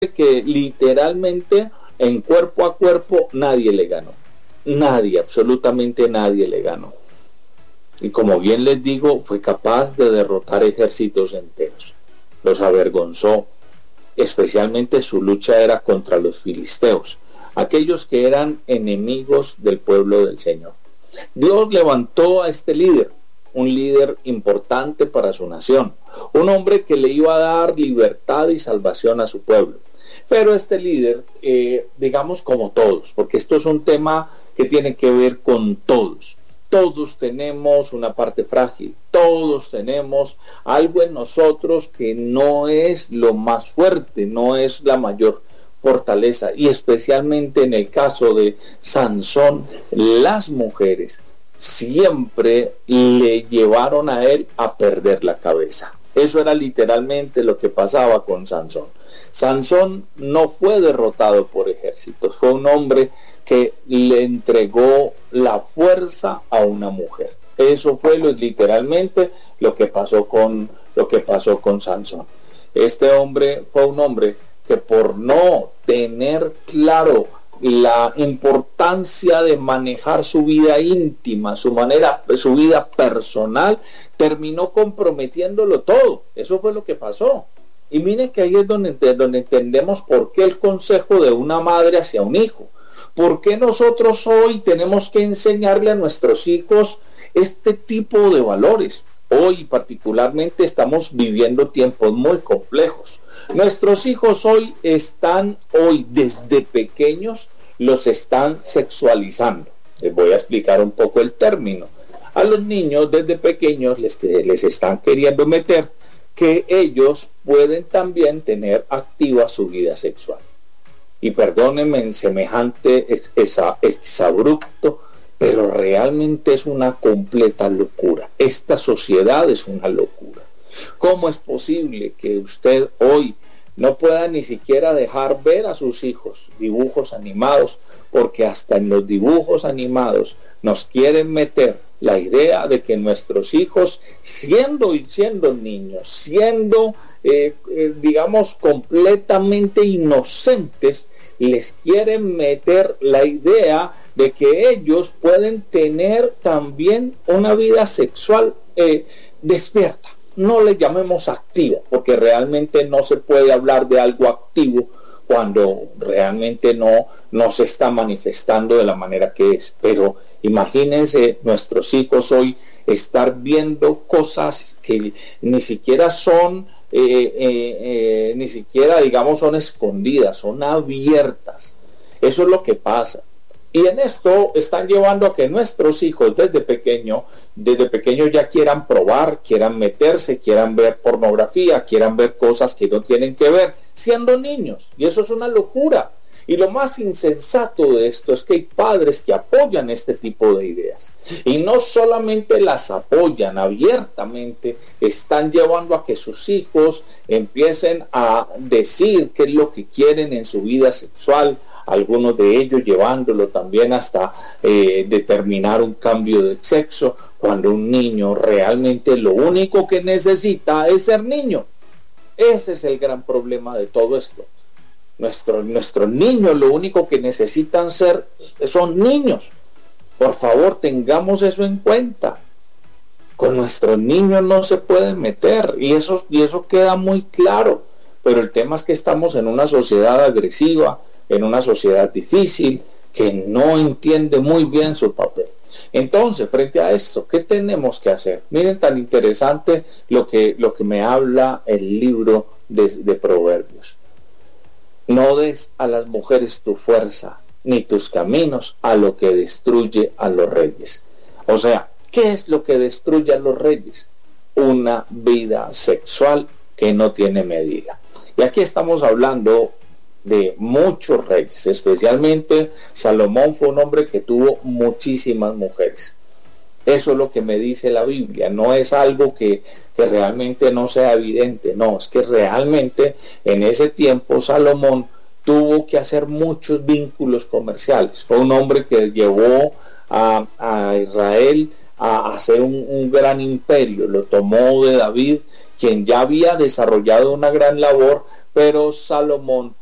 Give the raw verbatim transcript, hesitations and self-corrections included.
que literalmente en cuerpo a cuerpo nadie le ganó. Nadie, absolutamente nadie le ganó. Y como bien les digo, fue capaz de derrotar ejércitos enteros. Los avergonzó. Especialmente su lucha era contra los filisteos, aquellos que eran enemigos del pueblo del Señor. Dios levantó a este líder, un líder importante para su nación, un hombre que le iba a dar libertad y salvación a su pueblo. Pero este líder, eh, digamos como todos, porque esto es un tema que tiene que ver con todos. Todos tenemos una parte frágil, todos tenemos algo en nosotros que no es lo más fuerte, no es la mayor fortaleza, y especialmente en el caso de Sansón, las mujeres siempre le llevaron a él a perder la cabeza. Eso era literalmente lo que pasaba con Sansón. Sansón no fue derrotado por ejércitos, fue un hombre que le entregó la fuerza a una mujer. Eso fue lo, literalmente lo que pasó con lo que pasó con Sansón. Este hombre fue un hombre que por no tener claro la importancia de manejar su vida íntima, su manera, su vida personal, terminó comprometiéndolo todo. Eso fue lo que pasó. Y miren que ahí es donde, donde entendemos por qué el consejo de una madre hacia un hijo. ¿Por qué nosotros hoy tenemos que enseñarle a nuestros hijos este tipo de valores? Hoy particularmente estamos viviendo tiempos muy complejos. Nuestros hijos hoy están, hoy desde pequeños, los están sexualizando. Les voy a explicar un poco el término. A los niños desde pequeños les, les están queriendo meter que ellos pueden también tener activa su vida sexual. Y perdónenme en semejante exabrupto, pero realmente es una completa locura. Esta sociedad es una locura. ¿Cómo es posible que usted hoy no pueda ni siquiera dejar ver a sus hijos dibujos animados? Porque hasta en los dibujos animados nos quieren meter la idea de que nuestros hijos, siendo siendo niños, siendo, eh, eh, digamos, completamente inocentes, les quieren meter la idea de que ellos pueden tener también una vida sexual eh, despierta. No le llamemos activa, porque realmente no se puede hablar de algo activo cuando realmente no, no se está manifestando de la manera que es. Pero imagínense nuestros hijos hoy estar viendo cosas que ni siquiera son, eh, eh, eh, ni siquiera digamos son escondidas, son abiertas. Eso es lo que pasa. Y en esto están llevando a que nuestros hijos desde pequeño, desde pequeños ya quieran probar, quieran meterse, quieran ver pornografía, quieran ver cosas que no tienen que ver, siendo niños. Y eso es una locura. Y lo más insensato de esto es que hay padres que apoyan este tipo de ideas. Y no solamente las apoyan abiertamente, están llevando a que sus hijos empiecen a decir qué es lo que quieren en su vida sexual, algunos de ellos llevándolo también hasta eh, determinar un cambio de sexo, cuando un niño realmente lo único que necesita es ser niño. Ese es el gran problema de todo esto. Nuestro, nuestros niños lo único que necesitan ser son niños. Por favor, tengamos eso en cuenta. Con nuestros niños no se pueden meter, y eso, y eso queda muy claro. Pero el tema es que estamos en una sociedad agresiva, en una sociedad difícil, que no entiende muy bien su papel. Entonces, frente a esto, ¿qué tenemos que hacer? Miren tan interesante lo que, lo que me habla el libro de, de Proverbios. No des a las mujeres tu fuerza, ni tus caminos a lo que destruye a los reyes. O sea, ¿qué es lo que destruye a los reyes? Una vida sexual que no tiene medida. Y aquí estamos hablando de muchos reyes, especialmente Salomón fue un hombre que tuvo muchísimas mujeres. Eso es lo que me dice la Biblia, no es algo que, que realmente no sea evidente, no, es que realmente en ese tiempo Salomón tuvo que hacer muchos vínculos comerciales. Fue un hombre que llevó a, a Israel a hacer un, un gran imperio, lo tomó de David, quien ya había desarrollado una gran labor, pero Salomón